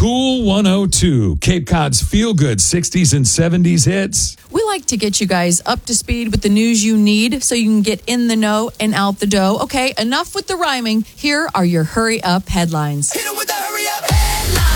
Cool 102, Cape Cod's feel-good 60s and 70s hits. We like to get you guys up to speed with the news you need so you can get in the know and out the dough. Okay, enough with the rhyming. Here are your hurry-up headlines. Hit 'em with the hurry-up headlines.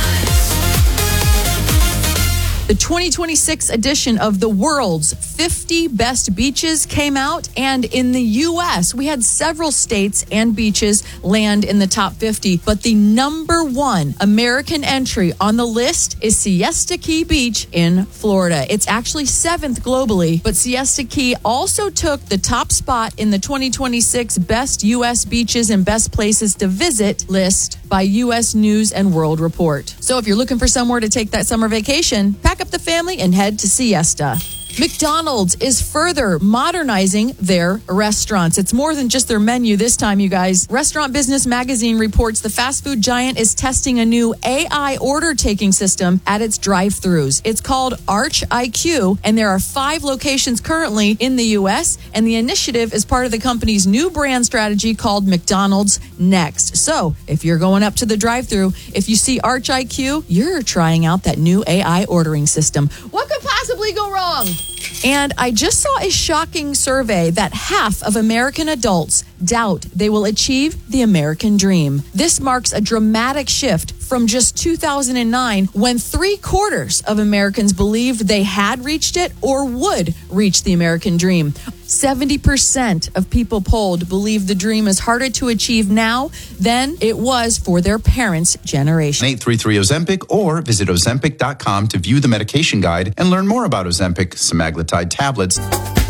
The 2026 edition of the world's 50 best beaches came out, and in the U.S., we had several states and beaches land in the top 50, but the number one American entry on the list is Siesta Key Beach in Florida. It's actually 7th globally, but Siesta Key also took the top spot in the 2026 best U.S. beaches and best places to visit list by U.S. News and World Report. So if you're looking for somewhere to take that summer vacation, pack up the family and head to Siesta. McDonald's is further modernizing their restaurants. It's more than just their menu this time, you guys. Restaurant Business Magazine reports the fast food giant is testing a new AI order-taking system at its drive-thrus. It's called Arch IQ, and there are 5 locations currently in the U.S., and the initiative is part of the company's new brand strategy called McDonald's Next. So, if you're going up to the drive-thru, if you see Arch IQ, you're trying out that new AI ordering system. What could possibly go wrong? And I just saw a shocking survey that half of American adults doubt they will achieve the American dream. This marks a dramatic shift from just 2009, when 3/4 of Americans believed they had reached it or would reach the American dream. 70% of people polled believe the dream is harder to achieve now than it was for their parents' generation. 833 Ozempic or visit Ozempic.com to view the medication guide and learn more about Ozempic semaglutide tablets.